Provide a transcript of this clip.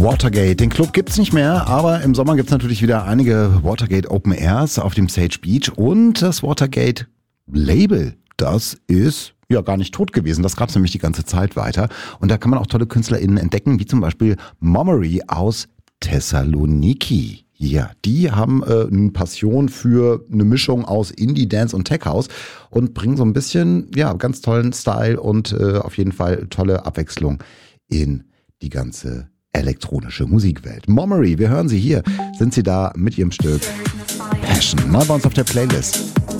Watergate, den Club gibt's nicht mehr, aber im Sommer gibt's natürlich wieder einige Watergate Open Airs auf dem Sage Beach und das Watergate Label, das ist ja gar nicht tot gewesen. Das gab's nämlich die ganze Zeit weiter und da kann man auch tolle KünstlerInnen entdecken, wie zum Beispiel Momery aus Thessaloniki. Ja, die haben eine Passion für eine Mischung aus Indie, Dance und Tech House und bringen so ein bisschen, ja, ganz tollen Style und auf jeden Fall tolle Abwechslung in die ganze elektronische Musikwelt. Momery, wir hören sie hier. Sind sie da mit ihrem Stück Passion. Mal bei uns auf der Playlist.